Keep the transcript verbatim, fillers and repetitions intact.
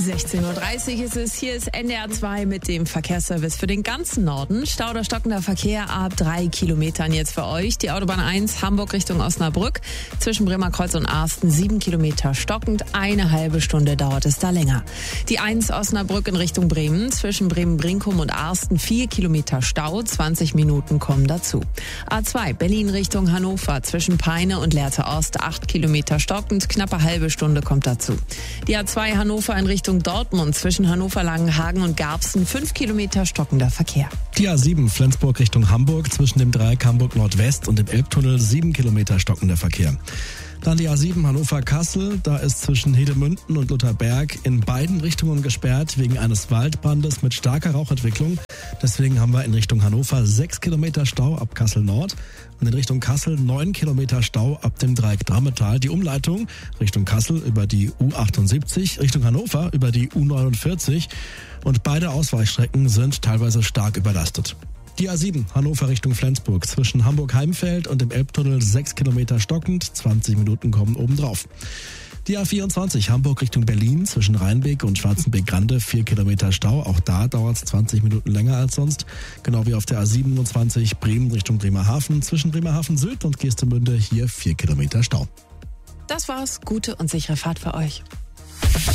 sechzehn Uhr dreißig ist es. Hier ist N D R zwei mit dem Verkehrsservice für den ganzen Norden. Stau oder stockender Verkehr ab drei Kilometern jetzt für euch. Die Autobahn eins Hamburg Richtung Osnabrück. Zwischen Bremerkreuz und Arsten sieben Kilometer stockend. Eine halbe Stunde dauert es da länger. Die eins Osnabrück in Richtung Bremen. Zwischen Bremen-Brinkum und Arsten vier Kilometer Stau. zwanzig Minuten kommen dazu. A zwei Berlin Richtung Hannover. Zwischen Peine und Lehrte Ost acht Kilometer stockend. Knappe halbe Stunde kommt dazu. Die A zwei Hannover in Richtung Dortmund zwischen Hannover-Langenhagen und Garbsen fünf Kilometer stockender Verkehr. Die A sieben Flensburg Richtung Hamburg zwischen dem Dreieck Hamburg Nordwest und dem Elbtunnel sieben Kilometer stockender Verkehr. Dann die A sieben Hannover-Kassel, da ist zwischen Hedemünden und Lutherberg in beiden Richtungen gesperrt wegen eines Waldbrandes mit starker Rauchentwicklung. Deswegen haben wir in Richtung Hannover sechs Kilometer Stau ab Kassel Nord und in Richtung Kassel neun Kilometer Stau ab dem Dreieck Drammetal. Die Umleitung Richtung Kassel über die U achtundsiebzig, Richtung Hannover über die U neunundvierzig und beide Ausweichstrecken sind teilweise stark überlastet. Die A sieben Hannover Richtung Flensburg zwischen Hamburg-Heimfeld und dem Elbtunnel sechs Kilometer stockend, zwanzig Minuten kommen obendrauf. Die A vierundzwanzig Hamburg Richtung Berlin zwischen Rheinbeek und Schwarzenbeek-Grande vier Kilometer Stau. Auch da dauert es zwanzig Minuten länger als sonst. Genau wie auf der A siebenundzwanzig Bremen Richtung Bremerhaven zwischen Bremerhaven Süd und Geestemünde hier vier Kilometer Stau. Das war's. Gute und sichere Fahrt für euch.